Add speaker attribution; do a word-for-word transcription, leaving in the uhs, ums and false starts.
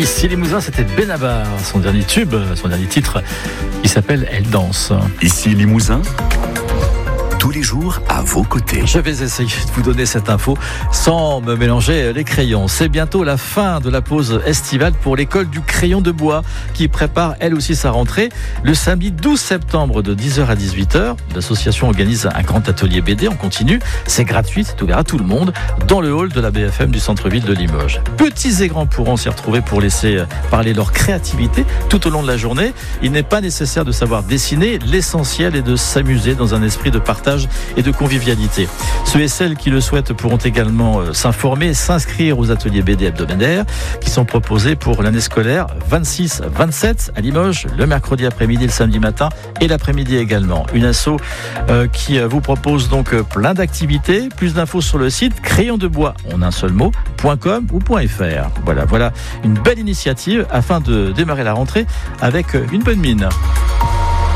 Speaker 1: Ici Limousin, c'était Benabar, son dernier tube, son dernier titre, qui s'appelle Elle danse.
Speaker 2: Ici Limousin, tous les jours à vos côtés.
Speaker 1: Je vais essayer de vous donner cette info sans me mélanger les crayons. C'est bientôt la fin de la pause estivale pour l'école du crayon de bois qui prépare elle aussi sa rentrée. Le samedi douze septembre de dix heures à dix-huit heures, l'association organise un grand atelier B D en continu. C'est gratuit, c'est ouvert à tout le monde dans le hall de la B F M du centre-ville de Limoges. Petits et grands pourront s'y retrouver pour laisser parler leur créativité tout au long de la journée. Il n'est pas nécessaire de savoir dessiner. L'essentiel est de s'amuser dans un esprit de partage et de convivialité. Ceux et celles qui le souhaitent pourront également s'informer, s'inscrire aux ateliers B D hebdomadaires qui sont proposés pour l'année scolaire vingt-six vingt-sept à Limoges, le mercredi après-midi, le samedi matin et l'après-midi également. Une asso euh, qui vous propose donc plein d'activités. Plus d'infos sur le site crayon de bois en un seul mot .com ou .fr. Voilà, voilà une belle initiative afin de démarrer la rentrée avec une bonne mine.